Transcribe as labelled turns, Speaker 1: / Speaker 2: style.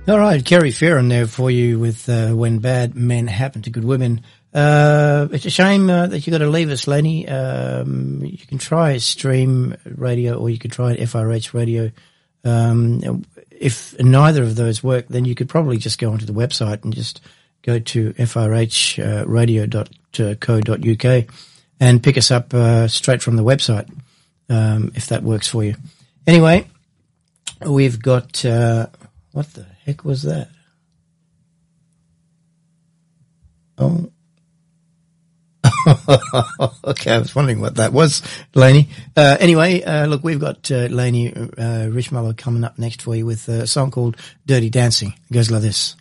Speaker 1: All right, Kerry Farron there for you with When Bad Men Happen to Good Women. It's a shame that you got to leave us, Lenny. You can try Stream Radio or you can try FRH Radio. If neither of those work, then you could probably just go onto the website and just go to frhradio.co.uk and pick us up straight from the website, if that works for you. Anyway, we've got what the heck was that? Oh. Okay, I was wondering what that was, Laney. Anyway, look, we've got Laney Richmullo coming up next for you with a song called Dirty Dancing. It goes like this.